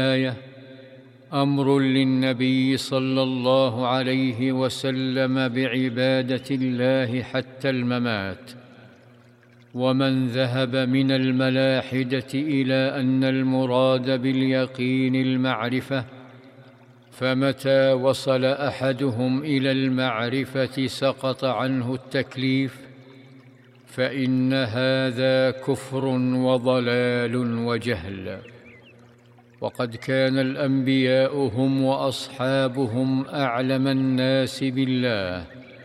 الآية أمر للنبي صلى الله عليه وسلم بعبادة الله حتى الممات. ومن ذهب من الملاحدة إلى أن المراد باليقين المعرفة، فمتى وصل أحدهم إلى المعرفة سقط عنه التكليف، فإن هذا كفر وضلال وجهل. وقد كان الأنبياء هم وأصحابهم أعلم الناس بالله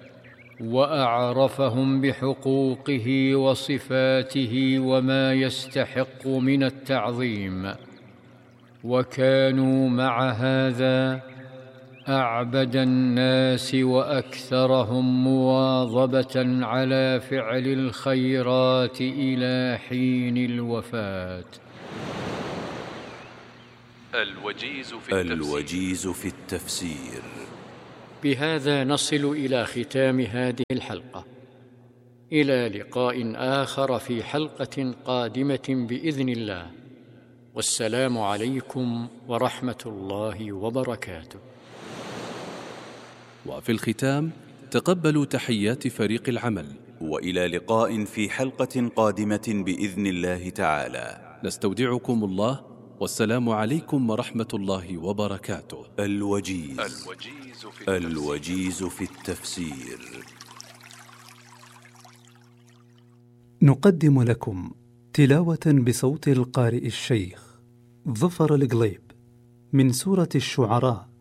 وأعرفهم بحقوقه وصفاته وما يستحق من التعظيم، وكانوا مع هذا أعبد الناس وأكثرهم مواظبة على فعل الخيرات إلى حين الوفاة. الوجيز في التفسير. بهذا نصل إلى ختام هذه الحلقة. إلى لقاء آخر في حلقة قادمة بإذن الله، والسلام عليكم ورحمة الله وبركاته. وفي الختام تقبلوا تحيات فريق العمل، وإلى لقاء في حلقة قادمة بإذن الله تعالى. نستودعكم الله، والسلام عليكم ورحمة الله وبركاته. الوجيز في التفسير. نقدم لكم تلاوة بصوت القارئ الشيخ ظفر القليب من سورة الشعراء